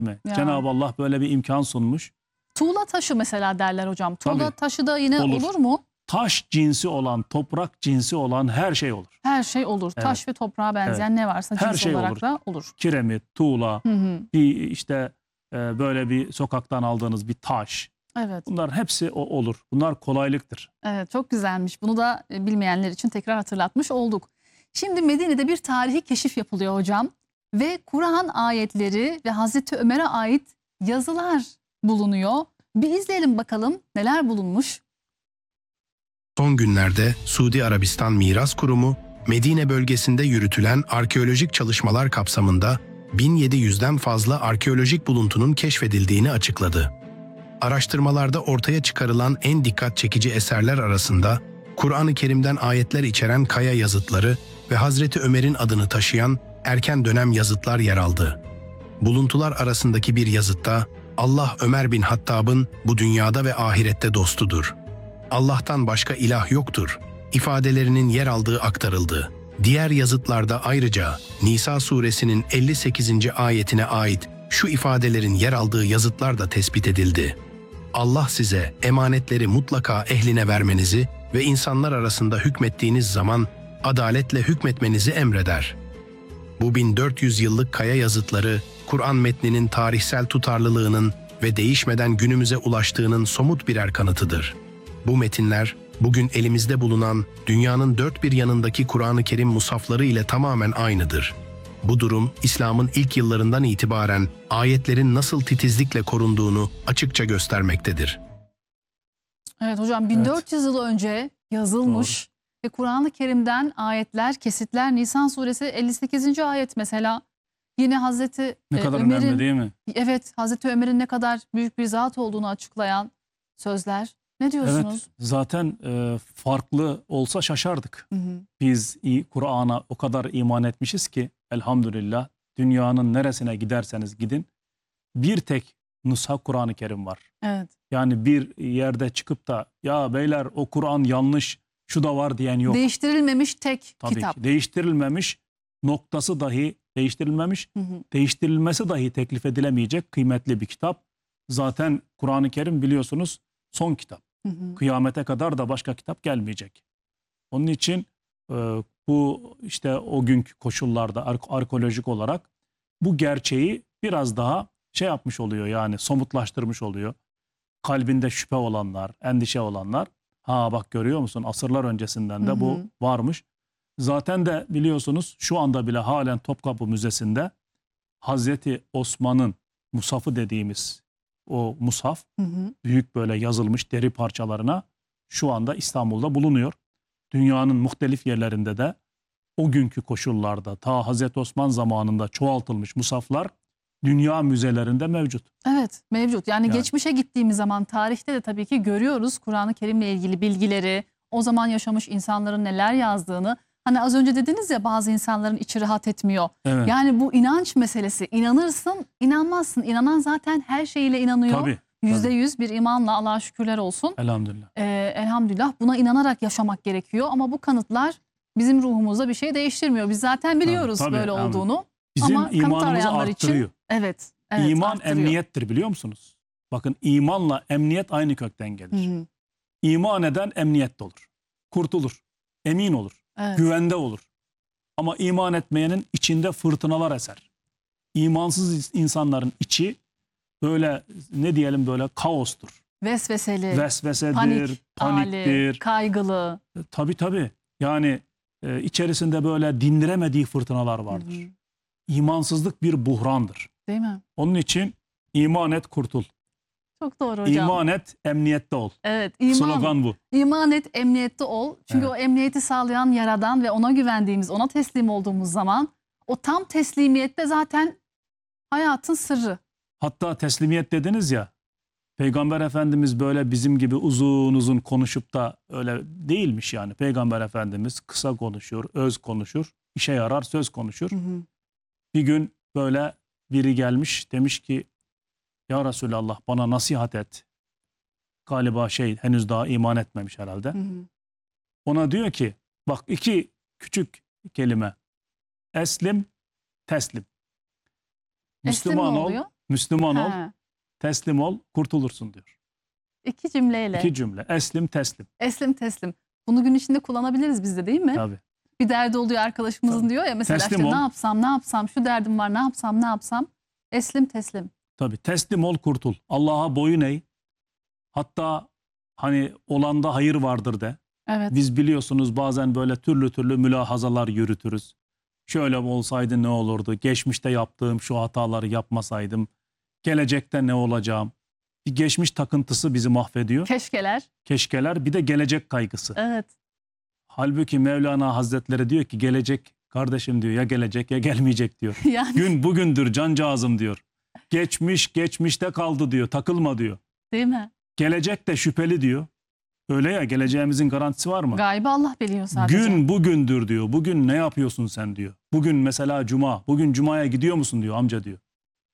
mi? Ya. Cenab-ı Allah böyle bir imkan sunmuş. Tuğla taşı mesela derler hocam. Tuğla Tabii. taşı da yine Olur. olur mu? Taş cinsi olan, toprak cinsi olan her şey olur. Her şey olur. Evet. Taş ve toprağa benzeyen ne varsa Her cins şey olarak olur. da olur. Kiremit, tuğla, Hı hı. bir işte böyle bir sokaktan aldığınız bir taş. Evet. Bunların hepsi olur. Bunlar kolaylıktır. Evet, çok güzelmiş. Bunu da bilmeyenler için tekrar hatırlatmış olduk. Şimdi Medine'de bir tarihi keşif yapılıyor hocam. Ve Kur'an ayetleri ve Hazreti Ömer'e ait yazılar bulunuyor. Bir izleyelim bakalım neler bulunmuş. Son günlerde Suudi Arabistan Miras Kurumu, Medine bölgesinde yürütülen arkeolojik çalışmalar kapsamında 1700'den fazla arkeolojik buluntunun keşfedildiğini açıkladı. Araştırmalarda ortaya çıkarılan en dikkat çekici eserler arasında Kur'an-ı Kerim'den ayetler içeren kaya yazıtları ve Hazreti Ömer'in adını taşıyan erken dönem yazıtlar yer aldı. Buluntular arasındaki bir yazıtta Allah Ömer bin Hattab'ın bu dünyada ve ahirette dostudur. Allah'tan başka ilah yoktur ifadelerinin yer aldığı aktarıldı. Diğer yazıtlarda ayrıca Nisa suresinin 58. ayetine ait şu ifadelerin yer aldığı yazıtlar da tespit edildi. Allah size emanetleri mutlaka ehline vermenizi ve insanlar arasında hükmettiğiniz zaman adaletle hükmetmenizi emreder. Bu 1400 yıllık kaya yazıtları, Kur'an metninin tarihsel tutarlılığının ve değişmeden günümüze ulaştığının somut birer kanıtıdır. Bu metinler, bugün elimizde bulunan dünyanın dört bir yanındaki Kur'an-ı Kerim musafları ile tamamen aynıdır. Bu durum, İslam'ın ilk yıllarından itibaren ayetlerin nasıl titizlikle korunduğunu açıkça göstermektedir. Evet hocam 1400 yıl önce yazılmış ve Kur'an-ı Kerim'den ayetler, kesitler. Nisan suresi 58. ayet mesela. Yine Hazreti Ne kadar önemli Ömer'in, değil mi? evet, Hazreti Ömer'in ne kadar büyük bir zat olduğunu açıklayan sözler. Ne diyorsunuz? Evet, zaten farklı olsa şaşardık. Hı hı. Biz Kur'an'a o kadar iman etmişiz ki elhamdülillah dünyanın neresine giderseniz gidin bir tek nusha Kur'an-ı Kerim var. Evet. Yani bir yerde çıkıp da ya beyler o Kur'an yanlış şu da var diyen yok. Değiştirilmemiş tek Tabii kitap. ki değiştirilmemiş, noktası dahi değiştirilmemiş, Hı hı. değiştirilmesi dahi teklif edilemeyecek kıymetli bir kitap. Zaten Kur'an-ı Kerim biliyorsunuz son kitap. Hı hı. Kıyamete kadar da başka kitap gelmeyecek. Onun için bu işte o günkü koşullarda arkeolojik olarak bu gerçeği biraz daha şey yapmış oluyor, yani somutlaştırmış oluyor. Kalbinde şüphe olanlar, endişe olanlar, ha bak görüyor musun, asırlar öncesinden de bu varmış. Zaten de biliyorsunuz şu anda bile halen Topkapı Müzesi'nde Hazreti Osman'ın musafı dediğimiz o musaf, Hı hı. büyük böyle yazılmış deri parçalarına şu anda İstanbul'da bulunuyor. Dünyanın muhtelif yerlerinde de o günkü koşullarda ta Hazreti Osman zamanında çoğaltılmış musaflar dünya müzelerinde mevcut. Evet, mevcut. Yani Yani. geçmişe gittiğimiz zaman tarihte de tabii ki görüyoruz Kur'an-ı Kerim'le ilgili bilgileri, o zaman yaşamış insanların neler yazdığını. Hani az önce dediniz ya, bazı insanların içi rahat etmiyor. Evet. Yani bu inanç meselesi. İnanırsın, inanmazsın. İnanan zaten her şeyiyle inanıyor. Tabii. %100 bir imanla, Allah'a şükürler olsun. Elhamdülillah. Elhamdülillah buna inanarak yaşamak gerekiyor. Ama bu kanıtlar bizim ruhumuzda bir şey değiştirmiyor. Biz zaten biliyoruz Tabii, böyle evet. olduğunu. Bizim Ama kanıt imanımızı arayanlar arttırıyor. için evet İman arttırıyor. emniyettir, biliyor musunuz? Bakın, imanla emniyet aynı kökten gelir. Hı hı. İman eden emniyette olur. Kurtulur. Emin olur. Evet. Güvende olur. Ama iman etmeyenin içinde fırtınalar eser. İmansız insanların içi böyle, ne diyelim, böyle kaostur. Vesveseli, Vesvesedir, paniktir. hali, kaygılı. Tabii. Yani içerisinde böyle dindiremediği fırtınalar vardır. Hı hı. İmansızlık bir buhrandır. Değil mi? Onun için iman et, kurtul. Çok doğru hocam. İman et, emniyette ol. Evet, Slogan bu. İman et, emniyette ol. Çünkü Evet. o emniyeti sağlayan Yaradan ve ona güvendiğimiz, ona teslim olduğumuz zaman o tam teslimiyette zaten hayatın sırrı. Hatta teslimiyet dediniz ya, Peygamber Efendimiz böyle bizim gibi uzun uzun konuşup da öyle değilmiş yani. Peygamber Efendimiz kısa konuşur, öz konuşur, işe yarar söz konuşur. Hı hı. Bir gün böyle biri gelmiş, demiş ki ya Resulallah bana nasihat et. Galiba henüz daha iman etmemiş herhalde. Hı hı. Ona diyor ki bak, iki küçük kelime. Eslim, teslim. Eslim ne oluyor? Müslüman ol, Ha, teslim ol, kurtulursun diyor. İki cümleyle. İki cümle. Eslim teslim. Eslim teslim. Bunu gün içinde kullanabiliriz biz de, değil mi? Tabii. Bir derdi oluyor arkadaşımızın, Tabii. diyor ya mesela, Teslim işte ol. ne yapsam, şu derdim var, ne yapsam. Eslim teslim. Tabii. Teslim ol, kurtul. Allah'a boyun eğ. Hatta hani olanda hayır vardır de. Evet. Biz biliyorsunuz bazen böyle türlü mülahazalar yürütürüz. Şöyle olsaydı ne olurdu? Geçmişte yaptığım şu hataları yapmasaydım. Gelecekte ne olacağım? Bir geçmiş takıntısı bizi mahvediyor. Keşkeler. Keşkeler, bir de gelecek kaygısı. Evet. Halbuki Mevlana Hazretleri diyor ki gelecek kardeşim diyor, ya gelecek ya gelmeyecek diyor. Yani Gün bugündür cancağızım diyor. Geçmiş geçmişte kaldı diyor, takılma diyor. değil mi? Gelecek de şüpheli diyor. Öyle ya, geleceğimizin garantisi var mı? Gaybı Allah biliyor sadece. Gün bugündür diyor. Bugün ne yapıyorsun sen diyor. Bugün mesela cuma. Bugün cumaya gidiyor musun diyor amca diyor.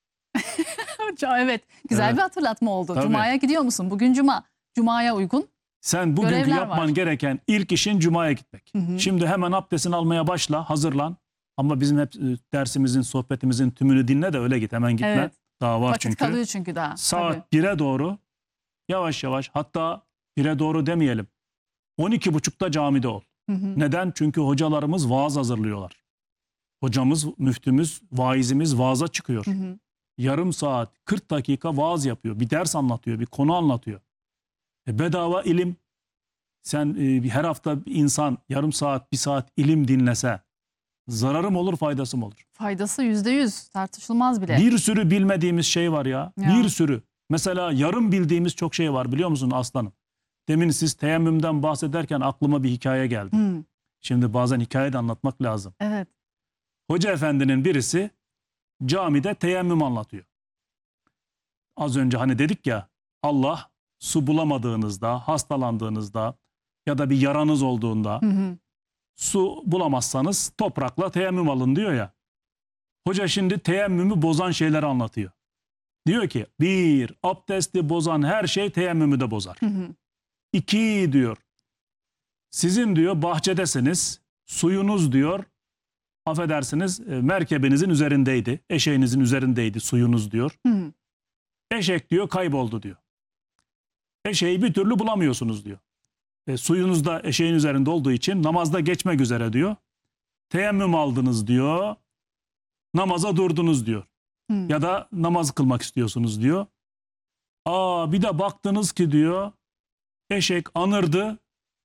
Evet. Güzel Evet. bir hatırlatma oldu. Tabii. Cuma'ya gidiyor musun? Bugün cuma. Cuma'ya uygun. Sen bugünkü Görevler yapman var. gereken ilk işin cumaya gitmek. Hı hı. Şimdi hemen abdestini almaya başla, hazırlan. Ama bizim hep dersimizin, sohbetimizin tümünü dinle de öyle git. Hemen gitme. Evet. Daha var Vakit çünkü. kalıyor çünkü daha. Saat Tabii. 1'e doğru yavaş yavaş, hatta 1'e doğru demeyelim. 12.30'da camide ol. Hı hı. Neden? Çünkü hocalarımız vaaz hazırlıyorlar. Hocamız, müftümüz, vaizimiz vaaza çıkıyor. Hı hı. Yarım saat, 40 dakika vaaz yapıyor. Bir ders anlatıyor, bir konu anlatıyor. Bedava ilim. Sen her hafta bir insan yarım saat, bir saat ilim dinlese zararı mı olur, faydası mı olur? Faydası %100 tartışılmaz bile. Bir sürü bilmediğimiz şey var ya. Ya. Bir sürü. Mesela yarım bildiğimiz çok şey var, biliyor musun aslanım? Demin siz teyemmümden bahsederken aklıma bir hikaye geldi. Hı, Şimdi bazen hikaye de anlatmak lazım. evet. Hoca efendinin birisi camide teyemmüm anlatıyor. Az önce hani dedik ya, Allah su bulamadığınızda, hastalandığınızda ya da bir yaranız olduğunda, Hı hı. su bulamazsanız toprakla teyemmüm alın diyor ya. Hoca şimdi teyemmümü bozan şeyleri anlatıyor. Diyor ki, bir, abdesti bozan her şey teyemmümü de bozar. Hı hı. İki diyor, sizin diyor bahçedesiniz, suyunuz diyor, affedersiniz merkebinizin üzerindeydi, eşeğinizin üzerindeydi suyunuz diyor. Hı hı. Eşek diyor kayboldu diyor. Eşeği bir türlü bulamıyorsunuz diyor. Suyunuz da eşeğin üzerinde olduğu için namazda geçmek üzere diyor. Teyemmüm aldınız diyor, namaza durdunuz diyor. Hı. Ya da namaz kılmak istiyorsunuz diyor. Bir de baktınız ki diyor, eşek anırdı,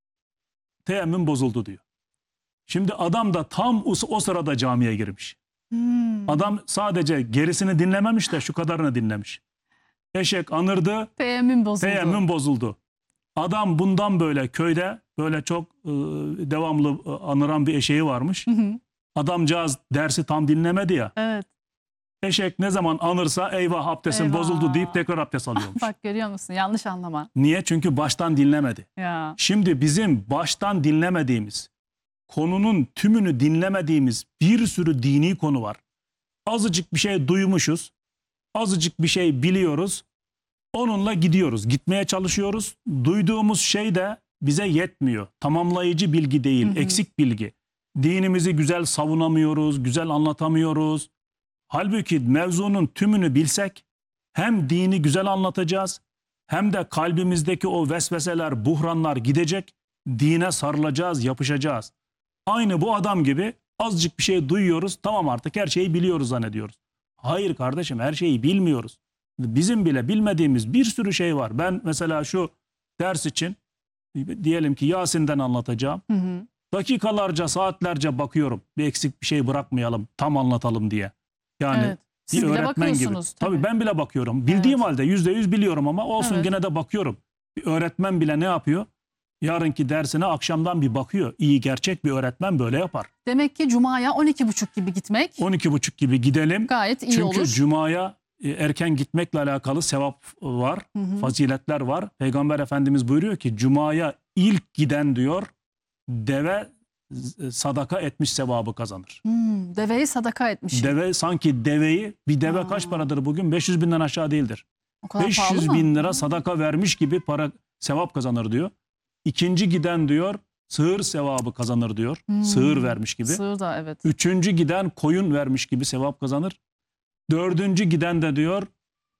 teyemmüm bozuldu diyor. Şimdi adam da tam o sırada camiye girmiş. Hmm. Adam sadece gerisini dinlememiş de şu kadarını dinlemiş. Eşek anırdı, Teyemmüm bozuldu. teyemmüm bozuldu. Adam bundan böyle köyde böyle çok devamlı anıran bir eşeği varmış. Hı hı. Adamcağız dersi tam dinlemedi ya. Evet. Eşek ne zaman anırsa eyvah abdestim Eyvah. bozuldu deyip tekrar abdest alıyormuş. Bak görüyor musun? Yanlış anlama. Niye? Çünkü baştan dinlemedi. Ya. Şimdi bizim baştan dinlemediğimiz, konunun tümünü dinlemediğimiz bir sürü dini konu var. Azıcık bir şey duymuşuz, azıcık bir şey biliyoruz, onunla gidiyoruz, gitmeye çalışıyoruz. Duyduğumuz şey de bize yetmiyor. Tamamlayıcı bilgi değil, Hı hı. eksik bilgi. Dinimizi güzel savunamıyoruz, güzel anlatamıyoruz. Halbuki mevzunun tümünü bilsek hem dini güzel anlatacağız, hem de kalbimizdeki o vesveseler, buhranlar gidecek, dine sarılacağız, yapışacağız. Aynı bu adam gibi azıcık bir şey duyuyoruz, tamam artık her şeyi biliyoruz zannediyoruz. Hayır kardeşim, her şeyi bilmiyoruz. Bizim bile bilmediğimiz bir sürü şey var. Ben mesela şu ders için diyelim ki Yasin'den anlatacağım. Hı hı. Dakikalarca, saatlerce bakıyorum. Bir eksik bir şey bırakmayalım, tam anlatalım diye. Yani Evet. Siz bir bile öğretmen gibi. bakıyorsunuz. Tabii ben bile bakıyorum. Bildiğim Evet. halde %100 biliyorum ama olsun Evet. gene de bakıyorum. Bir öğretmen bile ne yapıyor? Yarınki dersine akşamdan bir bakıyor. İyi, gerçek bir öğretmen böyle yapar. Demek ki Cuma'ya 12.30 gibi gitmek 12.30 gibi gidelim. gayet iyi Çünkü olur. Cuma'ya erken gitmekle alakalı sevap var, Hı hı. faziletler var. Peygamber Efendimiz buyuruyor ki Cuma'ya ilk giden diyor deve sadaka etmiş sevabı kazanır. Deveyi sadaka etmiş. Deve, sanki deveyi, bir deve Aa. kaç paradır bugün? 500 binden aşağı değildir. O kadar 500 pahalı mı? 500 bin lira sadaka vermiş gibi sevap kazanır diyor. İkinci giden diyor, sığır sevabı kazanır diyor. Üçüncü giden diyor, sığır sevabı kazanır diyor. Dördüncü giden diyor, 500 bin lira sadaka vermiş gibi sevap kazanır diyor. 500 bin lira sığır sevabı kazanır diyor. Sığır vermiş gibi. Sığır da evet. Üçüncü giden koyun vermiş gibi sevap kazanır. Dördüncü giden de diyor